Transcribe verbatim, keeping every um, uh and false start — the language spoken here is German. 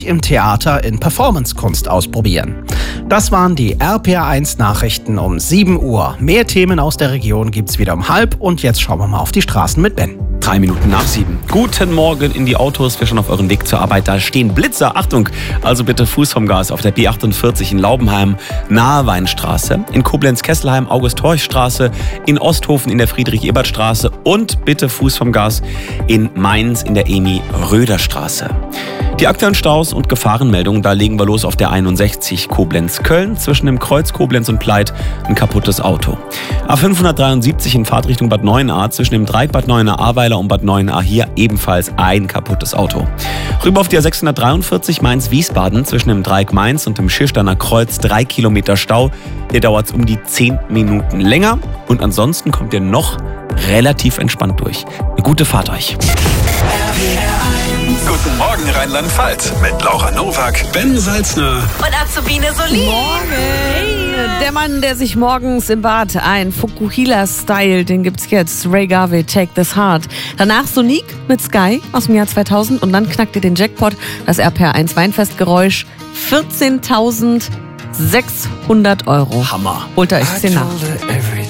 im Theater in Performancekunst ausprobieren. Das waren die R P R eins Nachrichten um sieben Uhr. Mehr Themen aus der Region gibt's wieder um halb und jetzt schauen wir mal auf die Straßen mit Ben. Drei Minuten nach sieben. Guten Morgen in die Autos. Wir schon auf euren Weg zur Arbeit. Da stehen Blitzer. Achtung! Also bitte Fuß vom Gas auf der B achtundvierzig in Laubenheim, nahe Weinstraße, in Koblenz-Kesselheim, August-Horch-Straße, in Osthofen in der Friedrich-Ebert-Straße und bitte Fuß vom Gas in Mainz in der Emi-Röder-Straße. Die aktuellen Staus und Gefahrenmeldungen, da legen wir los auf der einundsechzig Koblenz-Köln. Zwischen dem Kreuz Koblenz und Pleit ein kaputtes Auto. A fünfhundertdreiundsiebzig in Fahrtrichtung Bad Neuenahr, zwischen dem Dreieck Bad Neuenahr-Ahrweiler und Bad Neuenahr hier ebenfalls ein kaputtes Auto. Rüber auf die A sechshundertdreiundvierzig Mainz-Wiesbaden, zwischen dem Dreieck Mainz und dem Schirsteiner Kreuz drei Kilometer Stau. Hier dauert es um die zehn Minuten länger und ansonsten kommt ihr noch relativ entspannt durch. Eine gute Fahrt euch. Guten Morgen Rheinland-Pfalz mit Laura Nowak, Ben Salzner und Azubine Solin. Morgen. Der Mann, der sich morgens im Bad ein Fukuhila-Style, den gibt's jetzt. Ray Garvey, Take This Heart. Danach Sonic mit Sky aus dem Jahr zweitausend und dann knackt ihr den Jackpot, das R P R eins Weinfestgeräusch. vierzehntausendsechshundert Euro. Hammer. Holt ihr euch zehn nach.